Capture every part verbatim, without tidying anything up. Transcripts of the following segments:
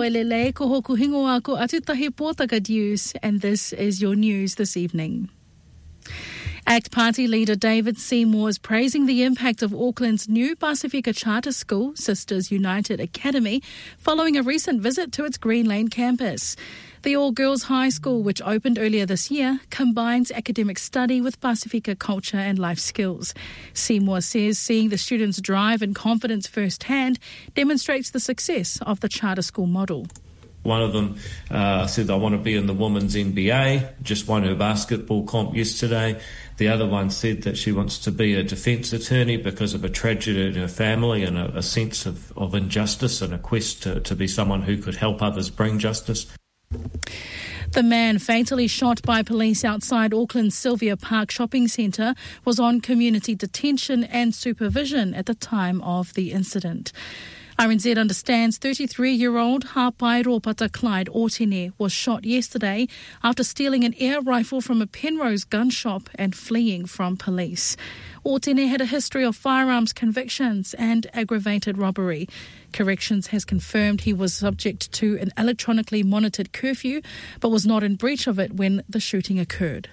e lele ko hoku hingoa ko atutahi pōtaka news, and this is your news this evening. ACT Party leader David Seymour is praising the impact of Auckland's new Pasifika Charter School, Sisters United Academy, following a recent visit to its Green Lane campus. The all-girls high school, which opened earlier this year, combines academic study with Pasifika culture and life skills. Seymour says seeing the students' drive and confidence firsthand demonstrates the success of the charter school model. One of them uh, said, I want to be in the women's N B A, just won her basketball comp yesterday. The other one said that she wants to be a defence attorney because of a tragedy in her family and a, a sense of, of injustice and a quest to, to be someone who could help others bring justice. The man fatally shot by police outside Auckland's Sylvia Park shopping centre was on community detention and supervision at the time of the incident. R N Z understands thirty-three-year-old Hapai Ropata Clyde Otene was shot yesterday after stealing an air rifle from a Penrose gun shop and fleeing from police. Otene had a history of firearms convictions and aggravated robbery. Corrections has confirmed he was subject to an electronically monitored curfew but was not in breach of it when the shooting occurred.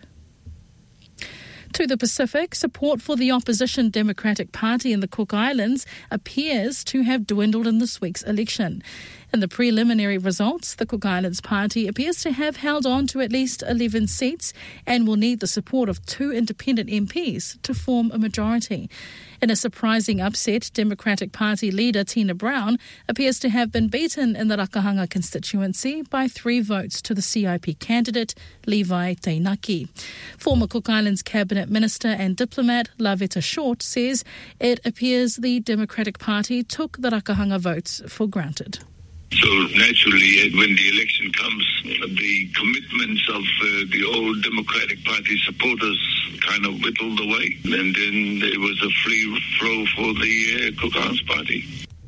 To the Pacific, support for the opposition Democratic Party in the Cook Islands appears to have dwindled in this week's election. In the preliminary results, the Cook Islands Party appears to have held on to at least eleven seats and will need the support of two independent M Ps to form a majority. In a surprising upset, Democratic Party leader Tina Brown appears to have been beaten in the Rakahanga constituency by three votes to the C I P candidate Levi Teinaki. Former Cook Islands Cabinet Minister and diplomat Laveta Short says it appears the Democratic Party took the Rakahanga votes for granted. So naturally, when the election comes, the commitments of uh, the old Democratic Party supporters kind of whittled away, and then there was a free flow for the uh, Cook Islands Party.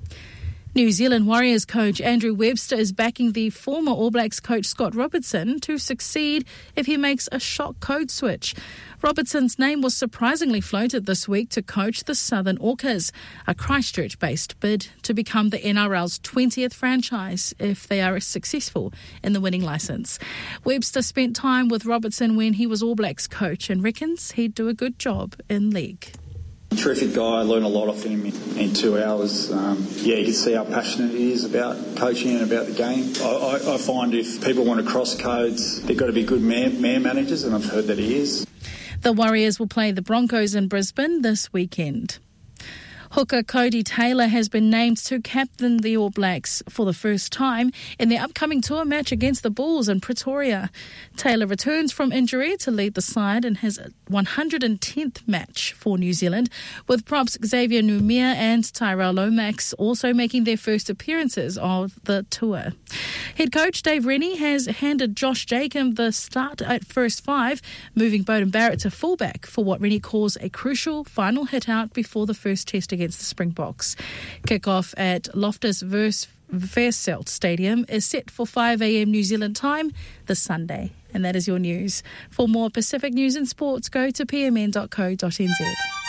New Zealand Warriors coach Andrew Webster is backing the former All Blacks coach Scott Robertson to succeed if he makes a shock code switch. Robertson's name was surprisingly floated this week to coach the Southern Orcas, a Christchurch-based bid to become the N R L's twentieth franchise if they are successful in the winning licence. Webster spent time with Robertson when he was All Blacks coach and reckons he'd do a good job in league. Terrific guy. I learned a lot off him in, in two hours. Um, yeah, you can see how passionate he is about coaching and about the game. I, I, I find if people want to cross codes, they've got to be good man, man managers, and I've heard that he is. The Warriors will play the Broncos in Brisbane this weekend. Hooker Cody Taylor has been named to captain the All Blacks for the first time in their upcoming tour match against the Bulls in Pretoria. Taylor returns from injury to lead the side in his one hundred tenth match for New Zealand, with props Xavier Numia and Tyrell Lomax also making their first appearances of the tour. Head coach Dave Rennie has handed Josh Jacob the start at first five, moving Beauden Barrett to fullback for what Rennie calls a crucial final hit-out before the first test against the Springboks. Kick-off at Loftus Versfeld Stadium is set for five a.m. New Zealand time this Sunday. And that is your news. For more Pacific news and sports, go to p m n dot co dot n z.